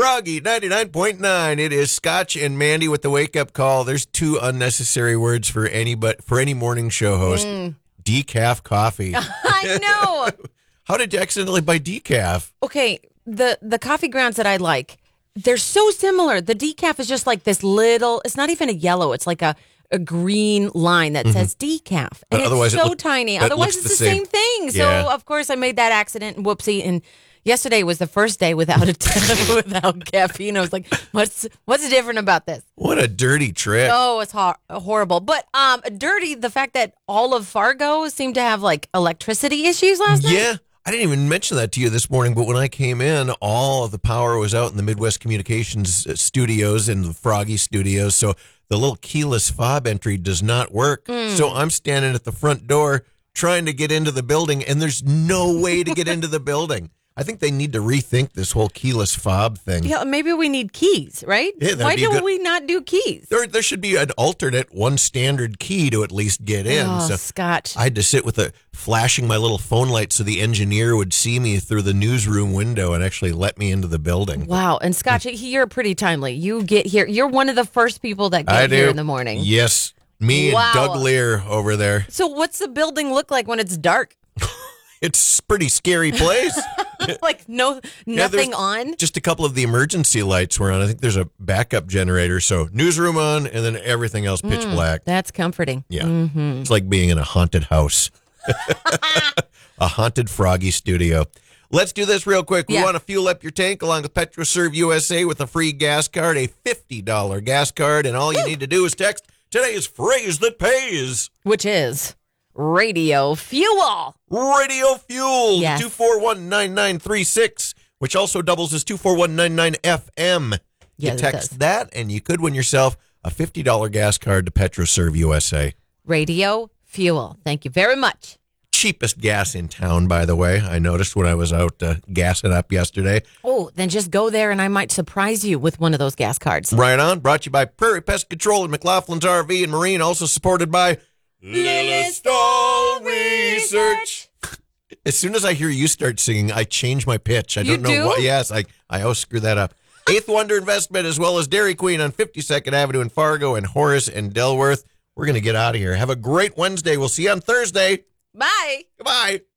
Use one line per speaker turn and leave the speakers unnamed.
Froggy 99.9. It is Scotch and Mandy with the wake-up call. There's two unnecessary words for any morning show host. Decaf coffee.
I know.
How did you accidentally buy decaf?
Okay, the coffee grounds that I like, they're so similar. The decaf is just like this little, it's not even a yellow, it's like a green line that says decaf. And
Otherwise
it's so tiny. Otherwise, it's the same thing.
Yeah.
So, of course, I made that accident and whoopsie. And yesterday was the first day without without caffeine. I was like, what's different about this?
What a dirty trick.
Oh, it's horrible. But dirty, the fact that all of Fargo seemed to have like electricity issues last night.
Yeah. I didn't even mention that to you this morning, but when I came in, all of the power was out in the Midwest Communications studios and the Froggy studios. So the little keyless fob entry does not work. So I'm standing at the front door trying to get into the building, and there's no way to get into the building. I think they need to rethink this whole keyless fob thing.
Yeah, maybe we need keys, right?
Yeah, that'd
Why
be
don't
good.
we not do keys?
There should be an alternate one standard key to at least get in.
Oh,
So
Scotch.
I had to sit with flashing my little phone light so the engineer would see me through the newsroom window and actually let me into the building.
Wow. And Scotch, you're pretty timely. You get here. You're one of the first people that
I
get
do.
here in the morning.
Yes. Me
Wow.
and Doug Lear over there.
So what's the building look like when it's dark?
It's a pretty scary place.
Like nothing
there's
on?
Just a couple of the emergency lights were on. I think there's a backup generator. So newsroom on and then everything else pitch black.
That's comforting.
Yeah. It's like being in a haunted house. A haunted Froggy studio. Let's do this real quick. We
Yeah.
want to fuel up your tank along with PetroServe USA with a free gas card, a $50 gas card. And all you need to do is text today's phrase that pays.
Which is radio fuel.
Radio Fuel,
Yes.
241-9936, which also doubles as 241-99 FM.
Yeah,
You
it
text
does.
that, and you could win yourself a $50 gas card to PetroServe USA.
Radio fuel. Thank you very much.
Cheapest gas in town, by the way. I noticed when I was out gassing up yesterday.
Oh, then just go there and I might surprise you with one of those gas cards.
Right on. Brought to you by Prairie Pest Control and McLaughlin's RV and Marine. Also supported by Lilistol Research. As soon as I hear you start singing, I change my pitch. I don't know
do?
why. Yes, I always screw that up. Eighth Wonder Investment, as well as Dairy Queen on 52nd Avenue in Fargo and Horace and Delworth. We're going to get out of here. Have a great Wednesday. We'll see you on Thursday.
Bye.
Goodbye.